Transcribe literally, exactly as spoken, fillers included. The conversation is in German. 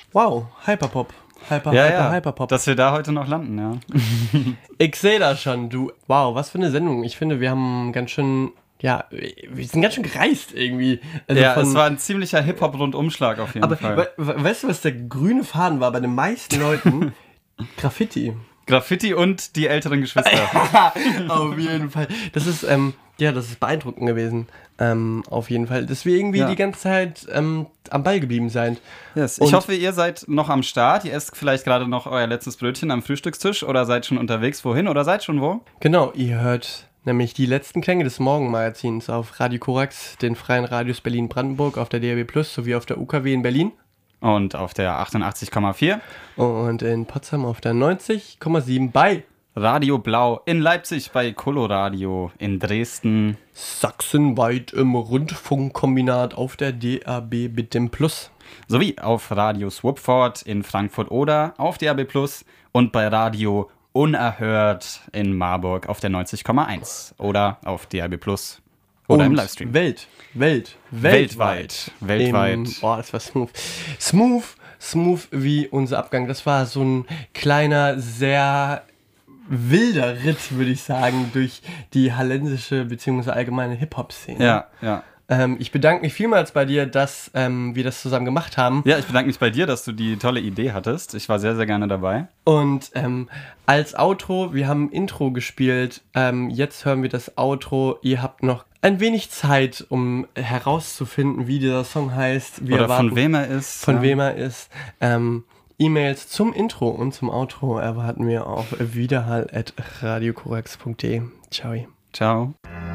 Wow, Hyperpop. Hyper, Ja, Hyper, ja, Hyperpop. dass wir da heute noch landen, ja. Ich sehe das schon, du. Wow, was für eine Sendung. Ich finde, wir haben ganz schön, ja, wir sind ganz schön gereist irgendwie. Also Ja, von, es war ein ziemlicher Hip-Hop-Rundumschlag auf jeden aber Fall. we we weißt du, was der grüne Faden war bei den meisten Leuten? Graffiti. Graffiti und die älteren Geschwister. Auf jeden Fall. Das ist, ähm, ja, das ist beeindruckend gewesen. Ähm, auf jeden Fall. Dass wir irgendwie Ja. die ganze Zeit ähm, am Ball geblieben sind. Yes. Und- Ich hoffe, ihr seid noch am Start. Ihr esst vielleicht gerade noch euer letztes Brötchen am Frühstückstisch oder seid schon unterwegs. Wohin oder seid schon wo? Genau, ihr hört nämlich die letzten Klänge des Morgenmagazins auf Radio Korax, den freien Radios Berlin-Brandenburg, auf der D A B Plus sowie auf der U K W in Berlin Und auf der achtundachtzig Komma vier. und in Potsdam auf der neunzig Komma sieben bei Radio Blau in Leipzig bei Coloradio in Dresden. sachsenweit im Rundfunkkombinat auf der D A B mit dem Plus. Sowie auf Radio Swupford in Frankfurt oder auf D A B Plus und bei Radio Unerhört in Marburg auf der neunzig Komma eins oder auf D A B Plus oder und im Livestream. Welt, Welt, Weltweit. Weltweit. Im, oh, das war smooth. Smooth, smooth wie unser Abgang. Das war so ein kleiner, sehr wilder Ritt, würde ich sagen, durch die hallensische bzw. allgemeine Hip-Hop-Szene. Ja, ja. Ähm, ich bedanke mich vielmals bei dir, dass ähm, wir das zusammen gemacht haben. Ja, ich bedanke mich bei dir, dass du die tolle Idee hattest. Ich war sehr, sehr gerne dabei. Und ähm, als Outro, wir haben ein Intro gespielt, ähm, jetzt hören wir das Outro. Ihr habt noch ein wenig Zeit, um herauszufinden, wie dieser Song heißt. Wir Oder erwarten, von wem er ist. Von ja. wem er ist. Ähm, E-Mails zum Intro und zum Outro erwarten wir auf widerhall at radiokorax punkt de. Ciao. Ciao.